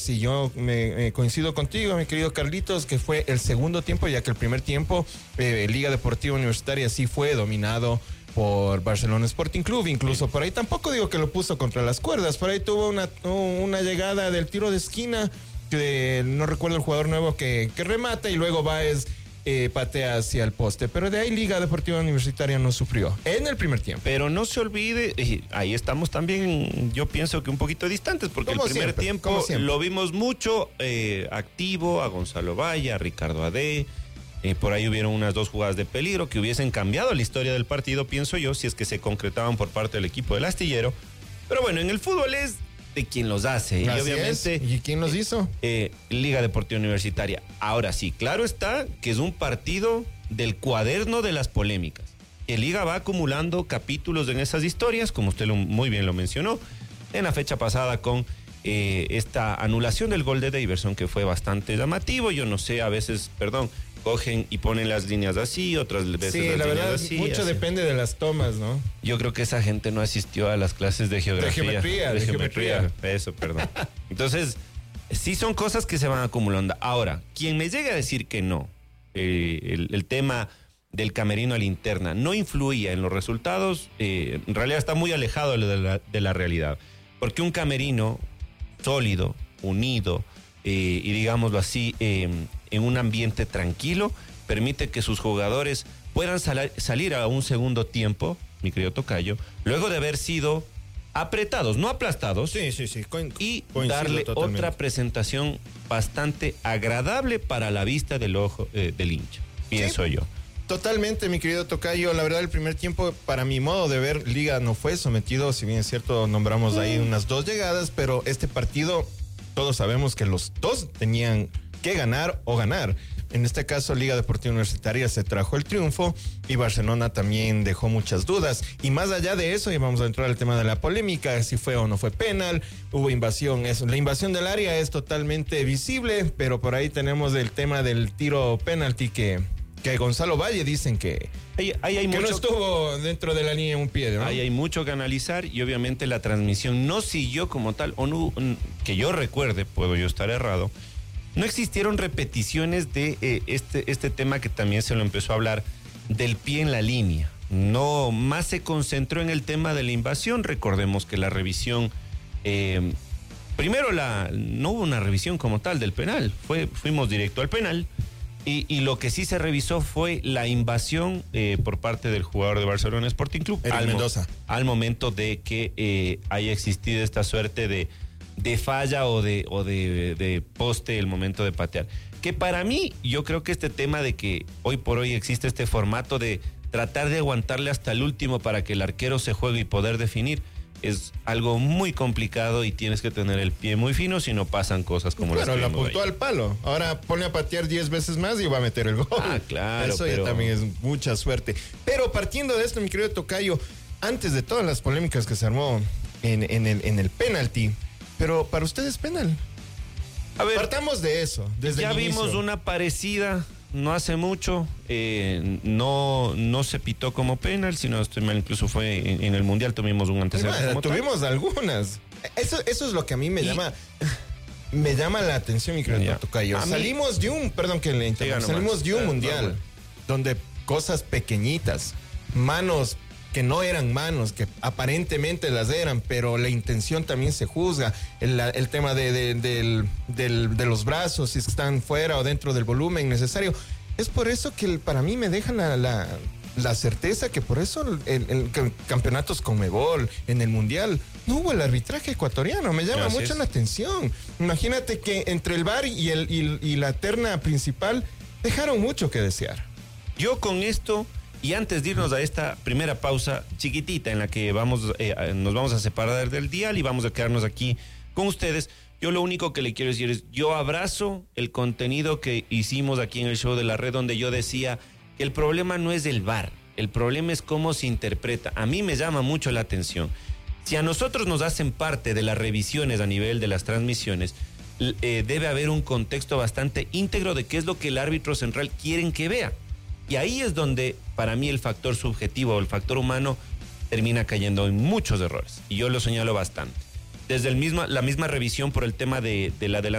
Sí, yo me coincido contigo, mi querido Carlitos, que fue el segundo tiempo, ya que el primer tiempo Liga Deportiva Universitaria sí fue dominado por Barcelona Sporting Club, incluso por ahí tampoco digo que lo puso contra las cuerdas, por ahí tuvo una llegada del tiro de esquina, que no recuerdo el jugador nuevo que remata y luego Báez patea hacia el poste, pero de ahí Liga Deportiva Universitaria no sufrió en el primer tiempo. Pero no se olvide, ahí estamos también, yo pienso que un poquito distantes, porque el primer tiempo lo vimos mucho activo, a Gonzalo Valle, a Ricardo Adé, por ahí hubieron unas 2 jugadas de peligro que hubiesen cambiado la historia del partido, pienso yo, si es que se concretaban por parte del equipo del Astillero. Pero bueno, en el fútbol es de quien los hace. Así y obviamente es. ¿Y quién los hizo? Liga Deportiva Universitaria. Ahora sí, claro está que es un partido del cuaderno de las polémicas. El Liga va acumulando capítulos en esas historias, como usted muy bien lo mencionó, en la fecha pasada con esta anulación del gol de Daverson, que fue bastante llamativo. Yo no sé, a veces, cogen y ponen las líneas así, otras veces sí, las la líneas verdad, así. mucho así. Depende de las tomas, ¿no? Yo creo que esa gente no asistió a las clases de geografía. De geometría. Eso, perdón. Entonces, sí son cosas que se van acumulando. Ahora, quien me llegue a decir que no, el tema del camerino a la interna no influía en los resultados, en realidad está muy alejado de la realidad. Porque un camerino sólido, unido, y digámoslo así, en un ambiente tranquilo, permite que sus jugadores puedan salir a un segundo tiempo, mi querido tocayo, luego de haber sido apretados, no aplastados, Sí. y darle totalmente otra presentación bastante agradable para la vista del ojo del hincha, pienso yo. Totalmente, mi querido tocayo. La verdad, el primer tiempo, para mi modo de ver, Liga no fue sometido. Si bien es cierto, nombramos ahí unas 2 llegadas, pero este partido, todos sabemos que los 2 tenían que ganar o ganar. En este caso, Liga Deportiva Universitaria se trajo el triunfo y Barcelona también dejó muchas dudas. Y más allá de eso, y vamos a entrar al tema de la polémica, si fue o no fue penal, hubo invasión. La invasión del área es totalmente visible, pero por ahí tenemos el tema del tiro penalti que Gonzalo Valle dicen que no estuvo dentro de la línea un pie, ¿no? Ahí hay mucho que analizar y obviamente la transmisión no siguió como tal, o no, que yo recuerde, puedo yo estar errado, no existieron repeticiones de este tema que también se lo empezó a hablar del pie en la línea. No, más se concentró en el tema de la invasión. Recordemos que la revisión, primero no hubo una revisión como tal del penal, fuimos directo al penal. Y lo que sí se revisó fue la invasión por parte del jugador de Barcelona Sporting Club Mendoza. al momento de que haya existido esta suerte de falla o de poste el momento de patear. Que para mí, yo creo que este tema de que hoy por hoy existe este formato de tratar de aguantarle hasta el último para que el arquero se juegue y poder definir, es algo muy complicado y tienes que tener el pie muy fino si no pasan cosas como las que la vimos apuntó ahí. al palo. Ahora pone a patear 10 veces más y va a meter el gol. Ah, claro. Eso ya también es mucha suerte. Pero partiendo de esto, mi querido tocayo, antes de todas las polémicas que se armó en el penalti, pero para ustedes penal. A ver, partamos de eso. Desde ya el vimos inicio. una parecida no hace mucho, no se pitó como penal, sino estoy mal, incluso fue en el Mundial tuvimos un antecedente. Bueno, tuvimos algunas. Eso es lo que a mí me llama la atención, mi querido tocayo. Salimos de un, perdón que le interrumpa, salimos de un Mundial donde cosas pequeñitas, manos que no eran manos, que aparentemente las eran, pero la intención también se juzga. El tema de los brazos, si están fuera o dentro del volumen necesario. Es por eso que para mí me dejan la certeza que por eso en campeonatos Conmebol, en el Mundial, no hubo el arbitraje ecuatoriano. Me llama mucho la atención. Imagínate que entre el VAR y la terna principal dejaron mucho que desear. Yo con esto... Y antes de irnos a esta primera pausa chiquitita en la que nos vamos a separar del dial y vamos a quedarnos aquí con ustedes, yo lo único que le quiero decir es, yo abrazo el contenido que hicimos aquí en el show de la red, donde yo decía que el problema no es el VAR, el problema es cómo se interpreta. A mí me llama mucho la atención. Si a nosotros nos hacen parte de las revisiones a nivel de las transmisiones, debe haber un contexto bastante íntegro de qué es lo que el árbitro central quiere que vea. Y ahí es donde, para mí, el factor subjetivo o el factor humano termina cayendo en muchos errores. Y yo lo señalo bastante. desde la misma revisión por el tema de la